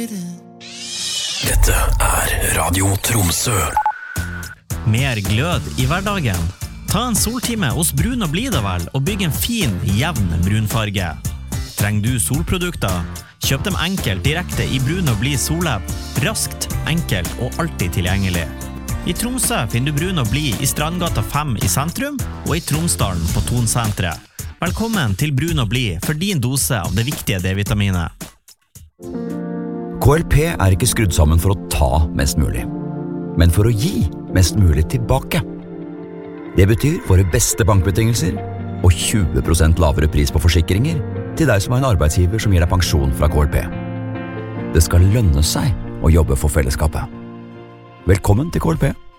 Dette Radio Tromsø. Mer glød i hverdagen. Ta en soltime hos Brun og Blid vel, og bygg en fin, jevn brunfarge. Trenger du solprodukter? Kjøp dem enkelt direkte i Brun og Blid Solepp. Raskt, enkelt og alltid tilgjengelig. I Tromsø finner du Brun og Blid i Strandgata 5 i sentrum, og i Tromsdalen på Tonsentret. Velkommen til Brun og Blid for din dose av det viktige D-vitaminet. KLP ikke skrudd sammen for å ta mest mulig, men for å gi mest mulig tilbake. Det betyr våre beste bankbetingelser og 20% lavere pris på forsikringer til deg som har en arbeidsgiver som gir deg pensjon fra KLP. Det skal lønne seg å jobbe for fellesskapet. Velkommen til KLP.